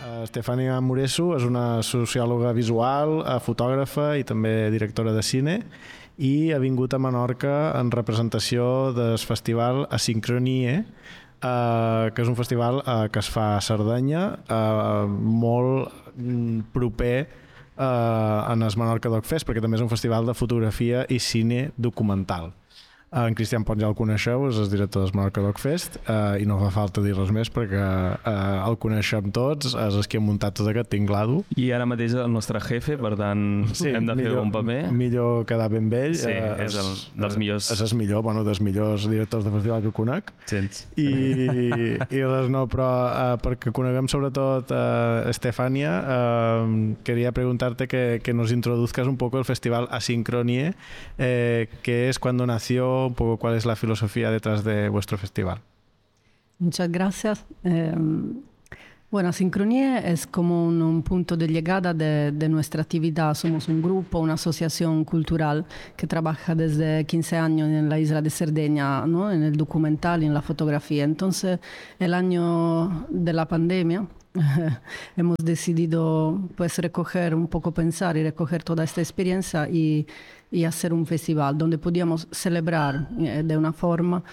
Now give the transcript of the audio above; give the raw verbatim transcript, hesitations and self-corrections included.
Estefania Muresu és una sociòloga visual, fotògrafa i també directora de cine, i ha vingut a Menorca en representació del festival Asincronie, eh, que és un festival eh, que es fa a Sardenya, eh, molt proper eh, en el Menorca Doc Fest, perquè també és un festival de fotografia i cine documental. En Cristian Pont ja el coneixeu, és el director del Menorca Doc Fest, eh, i no fa falta dir res més perquè eh, el coneixem tots, és el que ha muntat tot aquest tinglado. I ara mateix el nostre jefe, per tant sí, hem de millor, fer un paper. Millor quedar ben vell. Sí, eh, és el dels millors. És el millor, bueno, dels millors directors de festival que conec. Sents. I, i res no, però eh, perquè coneguem sobretot eh, Estefania, eh, quería preguntarte que, que nos introduzcas un poco el festival Asincronie, eh, que es cuando nació, un poco cuál es la filosofía detrás de vuestro festival. Muchas gracias. Eh, bueno, Sincronía es como un, un punto de llegada de, de nuestra actividad. Somos un grupo, una asociación cultural que trabaja desde quince años en la isla de Cerdeña, ¿no? En el documental y en la fotografía. Entonces, el año de la pandemia, hemos decidido pues recoger un poco, pensar y recoger toda esta experiencia y, y hacer un festival donde podíamos celebrar eh, de una forma